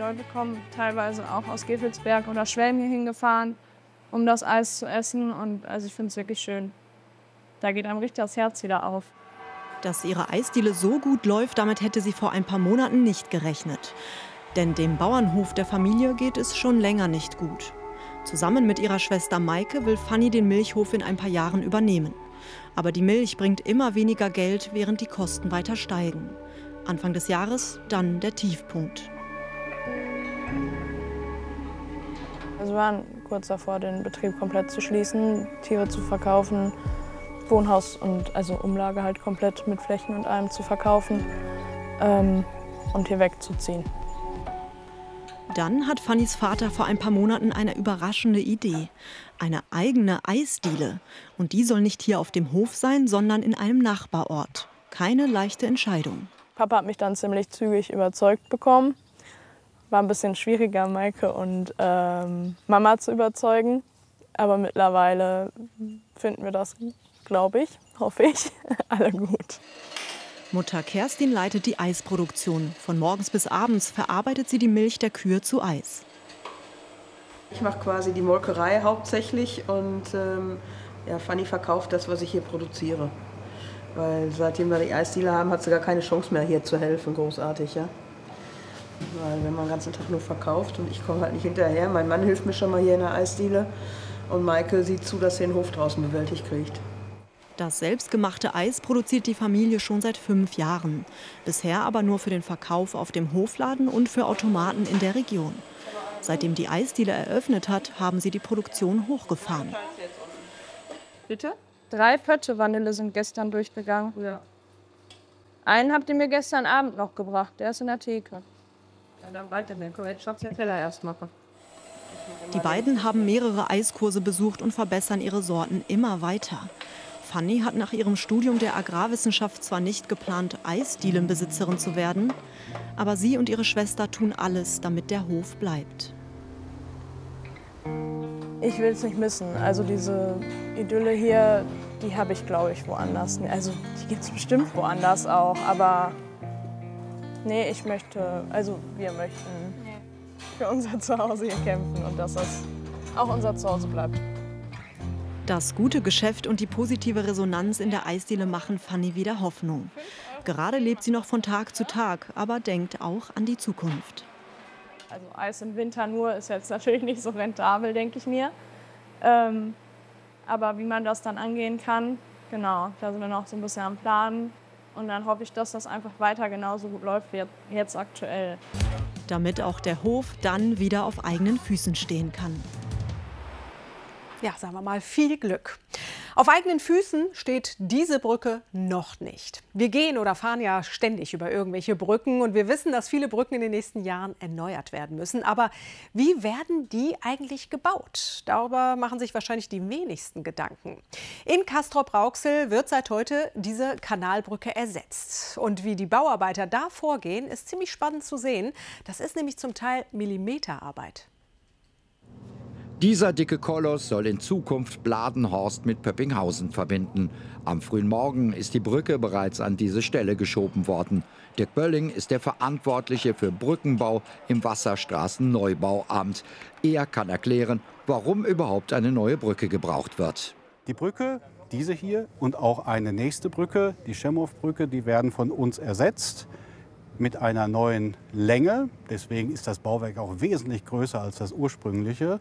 Leute kommen teilweise auch aus Gevelsberg oder Schwelm hier hingefahren, um das Eis zu essen. Und also ich finde es wirklich schön. Da geht einem richtig das Herz wieder auf. Dass ihre Eisdiele so gut läuft, damit hätte sie vor ein paar Monaten nicht gerechnet. Denn dem Bauernhof der Familie geht es schon länger nicht gut. Zusammen mit ihrer Schwester Maike will Fanny den Milchhof in ein paar Jahren übernehmen. Aber die Milch bringt immer weniger Geld, während die Kosten weiter steigen. Anfang des Jahres dann der Tiefpunkt. Also wir waren kurz davor, den Betrieb komplett zu schließen, Tiere zu verkaufen, Wohnhaus und also Umlage halt komplett mit Flächen und allem zu verkaufen und hier wegzuziehen. Dann hat Fannys Vater vor ein paar Monaten eine überraschende Idee. Eine eigene Eisdiele. Und die soll nicht hier auf dem Hof sein, sondern in einem Nachbarort. Keine leichte Entscheidung. Papa hat mich dann ziemlich zügig überzeugt bekommen. War ein bisschen schwieriger, Maike und Mama zu überzeugen. Aber mittlerweile finden wir das, glaube ich, hoffe ich, alle gut. Mutter Kerstin leitet die Eisproduktion. Von morgens bis abends verarbeitet sie die Milch der Kühe zu Eis. Ich mache quasi die Molkerei hauptsächlich und Fanny verkauft das, was ich hier produziere. Weil seitdem wir die Eisdiele haben, hat sie gar keine Chance mehr, hier zu helfen, großartig. Ja? Weil wenn man den ganzen Tag nur verkauft und ich komme halt nicht hinterher. Mein Mann hilft mir schon mal hier in der Eisdiele und Maike sieht zu, dass sie den Hof draußen bewältigt kriegt. Das selbstgemachte Eis produziert die Familie schon seit 5 Jahren. Bisher aber nur für den Verkauf auf dem Hofladen und für Automaten in der Region. Seitdem die Eisdiele eröffnet hat, haben sie die Produktion hochgefahren. Bitte? 3 Pötte Vanille sind gestern durchgegangen. Ja. Einen habt ihr mir gestern Abend noch gebracht, der ist in der Theke. Ja, dann weiter, dann können wir jetzt den Teller erst machen. Die beiden haben mehrere Eiskurse besucht und verbessern ihre Sorten immer weiter. Fanny hat nach ihrem Studium der Agrarwissenschaft zwar nicht geplant, Eisdielenbesitzerin zu werden, aber sie und ihre Schwester tun alles, damit der Hof bleibt. Ich will es nicht missen. Also diese Idylle hier, die habe ich, glaube ich, woanders. Also die gibt es bestimmt woanders auch, aber nee, wir möchten für unser Zuhause hier kämpfen und dass das auch unser Zuhause bleibt. Das gute Geschäft und die positive Resonanz in der Eisdiele machen Fanny wieder Hoffnung. Gerade lebt sie noch von Tag zu Tag, aber denkt auch an die Zukunft. Also Eis im Winter nur ist jetzt natürlich nicht so rentabel, denke ich mir. Aber wie man das dann angehen kann, genau, da sind wir noch so ein bisschen am Planen. Und dann hoffe ich, dass das einfach weiter genauso gut läuft wie jetzt aktuell. Damit auch der Hof dann wieder auf eigenen Füßen stehen kann. Ja, sagen wir mal, viel Glück. Auf eigenen Füßen steht diese Brücke noch nicht. Wir gehen oder fahren ja ständig über irgendwelche Brücken und wir wissen, dass viele Brücken in den nächsten Jahren erneuert werden müssen. Aber wie werden die eigentlich gebaut? Darüber machen sich wahrscheinlich die wenigsten Gedanken. In Castrop-Rauxel wird seit heute diese Kanalbrücke ersetzt. Und wie die Bauarbeiter da vorgehen, ist ziemlich spannend zu sehen. Das ist nämlich zum Teil Millimeterarbeit. Dieser dicke Koloss soll in Zukunft Bladenhorst mit Pöppinghausen verbinden. Am frühen Morgen ist die Brücke bereits an diese Stelle geschoben worden. Dirk Bölling ist der Verantwortliche für Brückenbau im Wasserstraßenneubauamt. Er kann erklären, warum überhaupt eine neue Brücke gebraucht wird. Die Brücke, diese hier und auch eine nächste Brücke, die Schemhoff-Brücke, die werden von uns ersetzt mit einer neuen Länge. Deswegen ist das Bauwerk auch wesentlich größer als das ursprüngliche.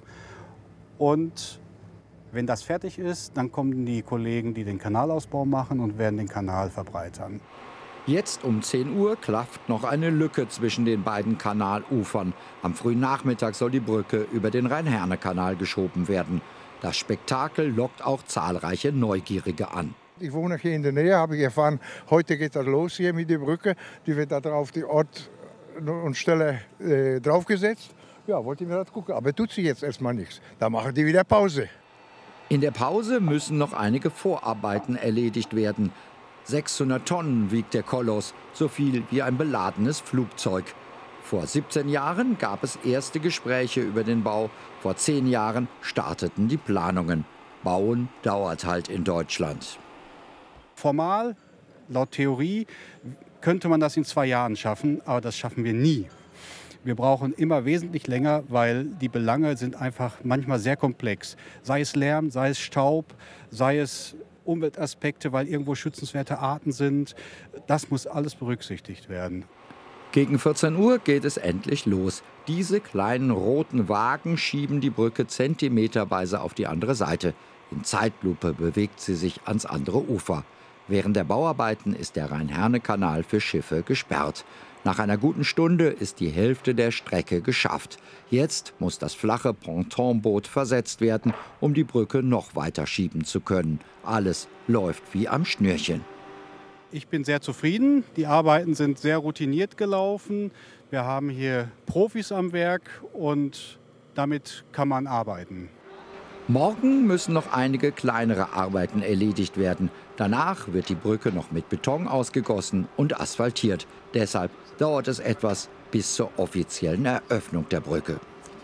Und wenn das fertig ist, dann kommen die Kollegen, die den Kanalausbau machen und werden den Kanal verbreitern. Jetzt um 10 Uhr klafft noch eine Lücke zwischen den beiden Kanalufern. Am frühen Nachmittag soll die Brücke über den Rhein-Herne-Kanal geschoben werden. Das Spektakel lockt auch zahlreiche Neugierige an. Ich wohne hier in der Nähe, habe ich erfahren, heute geht das los hier mit der Brücke. Die wird da drauf die Ort und Stelle draufgesetzt. Ja, wollte ich mir das gucken, aber tut sie jetzt erstmal nichts. Da machen die wieder Pause. In der Pause müssen noch einige Vorarbeiten erledigt werden. 600 Tonnen wiegt der Koloss, so viel wie ein beladenes Flugzeug. Vor 17 Jahren gab es erste Gespräche über den Bau. Vor 10 Jahren starteten die Planungen. Bauen dauert halt in Deutschland. Formal, laut Theorie, könnte man das in 2 Jahren schaffen, aber das schaffen wir nie. Wir brauchen immer wesentlich länger, weil die Belange sind einfach manchmal sehr komplex. Sei es Lärm, sei es Staub, sei es Umweltaspekte, weil irgendwo schützenswerte Arten sind. Das muss alles berücksichtigt werden. Gegen 14 Uhr geht es endlich los. Diese kleinen roten Wagen schieben die Brücke zentimeterweise auf die andere Seite. In Zeitlupe bewegt sie sich ans andere Ufer. Während der Bauarbeiten ist der Rhein-Herne-Kanal für Schiffe gesperrt. Nach einer guten Stunde ist die Hälfte der Strecke geschafft. Jetzt muss das flache Pontonboot versetzt werden, um die Brücke noch weiter schieben zu können. Alles läuft wie am Schnürchen. Ich bin sehr zufrieden. Die Arbeiten sind sehr routiniert gelaufen. Wir haben hier Profis am Werk und damit kann man arbeiten. Morgen müssen noch einige kleinere Arbeiten erledigt werden. Danach wird die Brücke noch mit Beton ausgegossen und asphaltiert. Deshalb dauert es etwas bis zur offiziellen Eröffnung der Brücke.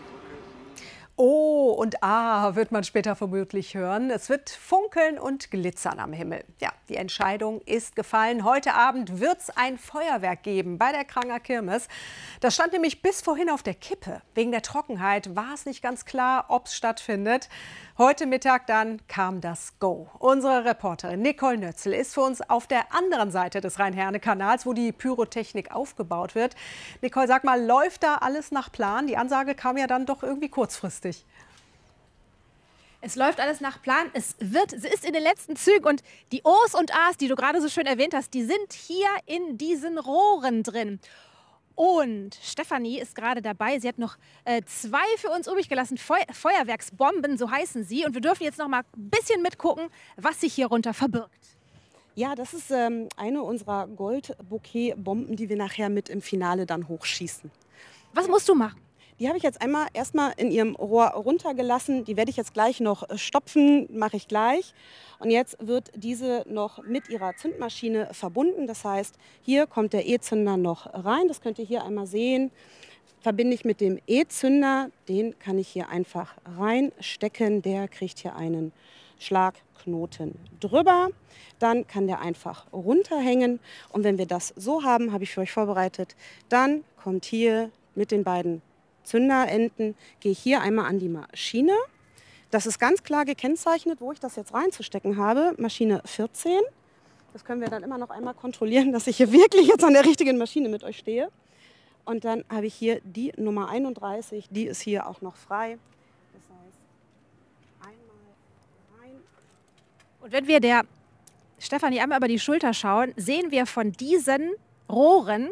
Oh und ah wird man später vermutlich hören. Es wird funkeln und glitzern am Himmel. Ja, die Entscheidung ist gefallen. Heute Abend wird es ein Feuerwerk geben bei der Kranger Kirmes. Das stand nämlich bis vorhin auf der Kippe. Wegen der Trockenheit war es nicht ganz klar, ob es stattfindet. Heute Mittag dann kam das Go. Unsere Reporterin Nicole Nötzl ist für uns auf der anderen Seite des Rhein-Herne-Kanals, wo die Pyrotechnik aufgebaut wird. Nicole, sag mal, läuft da alles nach Plan? Die Ansage kam ja dann doch irgendwie kurzfristig. Es läuft alles nach Plan. Es ist in den letzten Zügen und die O's und A's, die du gerade so schön erwähnt hast, die sind hier in diesen Rohren drin. Und Stefanie ist gerade dabei. Sie hat noch 2 für uns übrig gelassen. Feuerwerksbomben, so heißen sie. Und wir dürfen jetzt noch mal ein bisschen mitgucken, was sich hier runter verbirgt. Ja, das ist eine unserer Goldbouquet-Bomben, die wir nachher mit im Finale dann hochschießen. Was musst du machen? Die habe ich jetzt erstmal in ihrem Rohr runtergelassen. Die werde ich jetzt gleich noch stopfen, mache ich gleich. Und jetzt wird diese noch mit ihrer Zündmaschine verbunden. Das heißt, hier kommt der E-Zünder noch rein. Das könnt ihr hier einmal sehen. Verbinde ich mit dem E-Zünder. Den kann ich hier einfach reinstecken. Der kriegt hier einen Schlagknoten drüber. Dann kann der einfach runterhängen. Und wenn wir das so haben, habe ich für euch vorbereitet, dann kommt hier mit den beiden Zünderenden, gehe ich hier einmal an die Maschine. Das ist ganz klar gekennzeichnet, wo ich das jetzt reinzustecken habe. Maschine 14. Das können wir dann immer noch einmal kontrollieren, dass ich hier wirklich jetzt an der richtigen Maschine mit euch stehe. Und dann habe ich hier die Nummer 31, die ist hier auch noch frei. Das heißt, einmal rein. Und wenn wir der Stefanie einmal über die Schulter schauen, sehen wir von diesen Rohren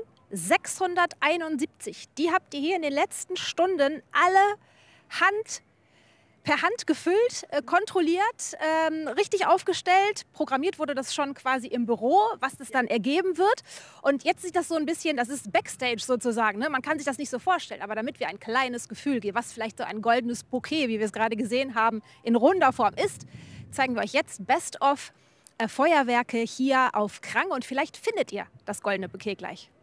671. Die habt ihr hier in den letzten Stunden alle per Hand gefüllt, kontrolliert, richtig aufgestellt. Programmiert wurde das schon quasi im Büro, was das dann ergeben wird. Und jetzt sieht das so ein bisschen, das ist Backstage sozusagen. Ne? Man kann sich das nicht so vorstellen, aber damit wir ein kleines Gefühl geben, was vielleicht so ein goldenes Bouquet, wie wir es gerade gesehen haben, in runder Form ist, zeigen wir euch jetzt Best of Feuerwerke hier auf Krang. Und vielleicht findet ihr das goldene Bouquet gleich.